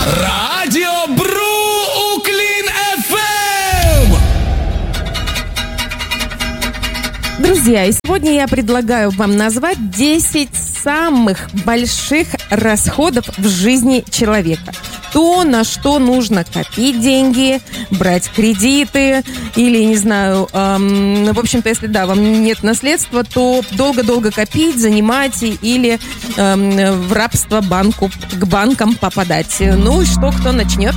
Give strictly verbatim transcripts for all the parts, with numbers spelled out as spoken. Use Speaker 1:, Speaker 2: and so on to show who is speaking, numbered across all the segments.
Speaker 1: Радио Бруклин эф эм!
Speaker 2: Друзья, и сегодня я предлагаю вам назвать десять самых больших расходов в жизни человека. То, на что нужно копить деньги, брать кредиты или, не знаю, эм, в общем-то, если, да, вам нет наследства, то долго-долго копить, занимать или эм, в рабство банку, к банкам попадать. Ну и что, кто начнет?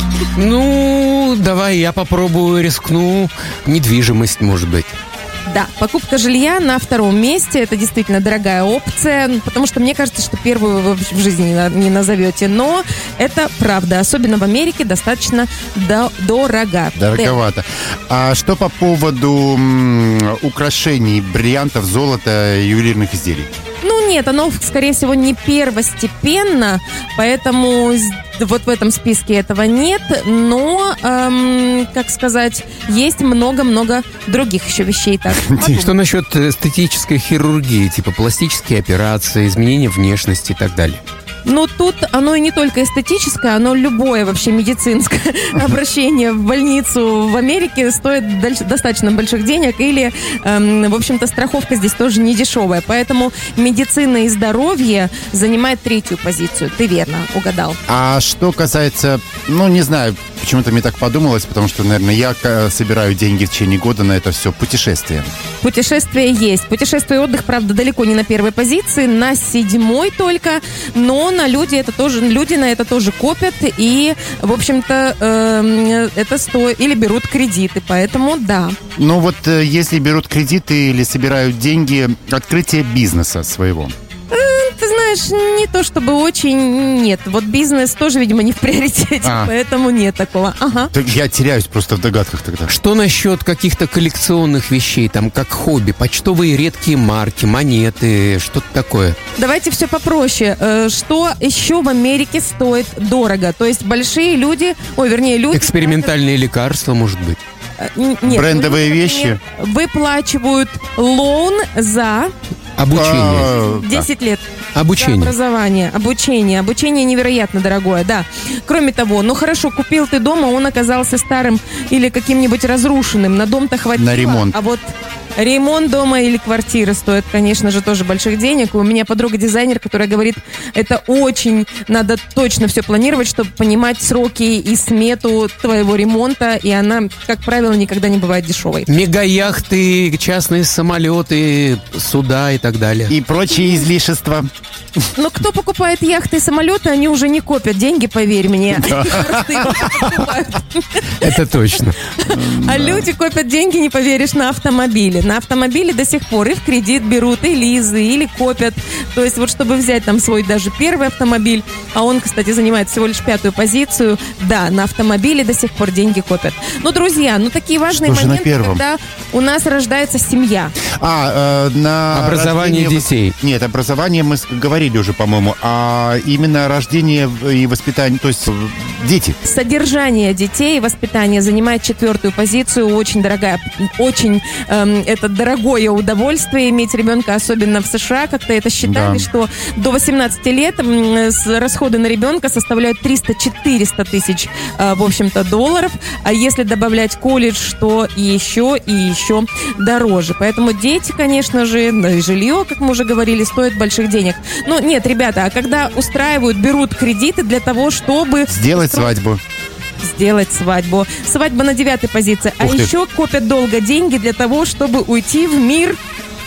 Speaker 3: Ну, давай я попробую, рискну. Недвижимость, может быть.
Speaker 2: Да, покупка жилья на втором месте. Это действительно дорогая опция, потому что мне кажется, что первую вы в жизни не назовете. Но это правда. Особенно в Америке достаточно до- дорого.
Speaker 4: Дороговато. А что по поводу м, украшений, бриллиантов, золота, ювелирных изделий?
Speaker 2: Ну нет, оно, скорее всего, не первостепенно, поэтому вот в этом списке этого нет, но, эм, как сказать, есть много-много других еще вещей. Так,
Speaker 3: Что насчет эстетической хирургии, типа пластические операции, изменения внешности и так далее?
Speaker 2: Но тут оно и не только эстетическое, оно любое вообще медицинское обращение в больницу в Америке стоит достаточно больших денег, или, эм, в общем-то, страховка здесь тоже не дешевая. Поэтому медицина и здоровье занимает третью позицию. Ты верно угадал.
Speaker 4: А что касается, ну, не знаю, почему-то мне так подумалось, потому что, наверное, я э, собираю деньги в течение года на это все путешествие.
Speaker 2: Путешествие есть. Путешествие и отдых, правда, далеко не на первой позиции, на седьмой только, но на люди это тоже, люди на это тоже копят и, в общем-то, э, это стоит, или берут кредиты, поэтому да.
Speaker 4: Ну вот, э, если берут кредиты или собирают деньги, открытие бизнеса своего.
Speaker 2: Ты знаешь, не то чтобы очень, нет. Вот бизнес тоже, видимо, не в приоритете,
Speaker 4: А.
Speaker 2: поэтому нет такого. Ага.
Speaker 4: Так я теряюсь просто в догадках тогда.
Speaker 3: Что насчет каких-то коллекционных вещей, там, как хобби, почтовые редкие марки, монеты, что-то такое?
Speaker 2: Давайте все попроще. Э, Что еще в Америке стоит дорого? То есть большие люди, ой, вернее, люди...
Speaker 3: Экспериментальные лекарства, может быть?
Speaker 2: Э, н- Нет,
Speaker 4: Брендовые
Speaker 2: люди,
Speaker 4: вещи?
Speaker 2: например, выплачивают лоун за
Speaker 3: Обучение.
Speaker 4: А, да.
Speaker 2: десять лет. За
Speaker 3: Обучение.
Speaker 2: образование, обучение. Обучение невероятно дорогое, да. Кроме того, ну хорошо, купил ты дом, а он оказался старым или каким-нибудь разрушенным. На дом-то хватило.
Speaker 4: На ремонт.
Speaker 2: А вот ремонт дома или квартиры стоит, конечно же, тоже больших денег. У меня подруга-дизайнер, которая говорит, это очень надо точно все планировать, чтобы понимать сроки и смету твоего ремонта. И она, как правило, никогда не бывает дешевой.
Speaker 3: Мегаяхты, частные самолеты, суда и так далее.
Speaker 4: И прочие излишества.
Speaker 2: Но кто покупает яхты и самолеты, они уже не копят деньги, поверь мне. Они просто их покупают.
Speaker 3: Это точно.
Speaker 2: А люди копят деньги, не поверишь, на автомобили. На автомобиле до сих пор и в кредит берут, и лизы, или копят. То есть вот чтобы взять там свой даже первый автомобиль, а он, кстати, занимает всего лишь пятую позицию, да, на автомобиле до сих пор деньги копят. Ну, друзья, ну такие важные
Speaker 4: Что же на
Speaker 2: моменты,
Speaker 4: первом?
Speaker 2: когда у нас рождается семья.
Speaker 4: А, э, на
Speaker 3: Образование
Speaker 4: рождение-
Speaker 3: детей.
Speaker 4: Нет, образование мы с- говорили уже, по-моему. А именно рождение и воспитание, то есть э, дети.
Speaker 2: Содержание детей и воспитание занимает четвертую позицию. Очень дорогая, очень эм, это дорогое удовольствие иметь ребенка, особенно в США. Как-то это считали,
Speaker 4: Да.
Speaker 2: что до восемнадцати лет м, с- расходы на ребенка составляют триста-четыреста тысяч, э, в общем-то, долларов. А если добавлять колледж, то и еще, и еще дороже. Поэтому дети, конечно же, ну и жилье, как мы уже говорили, стоит больших денег. Но нет, ребята, а когда устраивают, берут кредиты для того, чтобы
Speaker 4: Сделать свадьбу.
Speaker 2: сделать свадьбу. Свадьба на девятой позиции. А
Speaker 4: Ух ты.
Speaker 2: еще копят долго деньги для того, чтобы уйти в мир.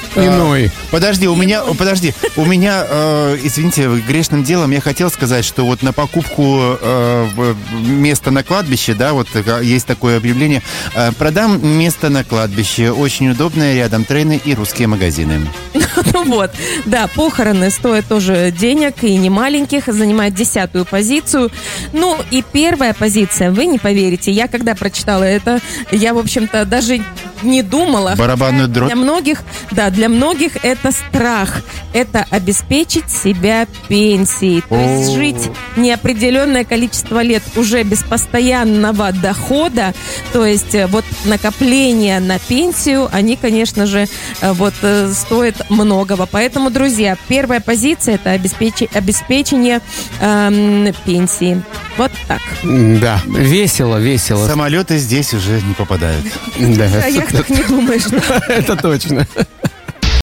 Speaker 3: Иной.
Speaker 4: Подожди, у меня, о, подожди, у меня, э, извините, грешным делом я хотел сказать, что вот на покупку э, в- места на кладбище, да, вот э, есть такое объявление, э, продам место на кладбище, очень удобное, рядом трейны и русские магазины.
Speaker 2: Ну вот. Да, похороны стоят тоже денег и не маленьких, занимает десятую позицию. Ну и первая позиция, вы не поверите, я когда прочитала это, я, в общем-то, даже не думала.
Speaker 4: Барабанную
Speaker 2: Хотя
Speaker 4: дробь.
Speaker 2: Для многих, да, для многих это страх. Это обеспечить себя пенсией. То есть
Speaker 4: О.
Speaker 2: жить неопределенное количество лет уже без постоянного дохода. То есть э, вот накопления на пенсию, они, конечно же, э, вот э, стоят многого. Поэтому, друзья, первая позиция – это обеспечи- обеспечение эм, пенсии. Вот так.
Speaker 3: Да, весело, весело.
Speaker 4: Самолеты здесь уже не попадают.
Speaker 3: Да,
Speaker 2: О яхтах не думаешь.
Speaker 3: это точно.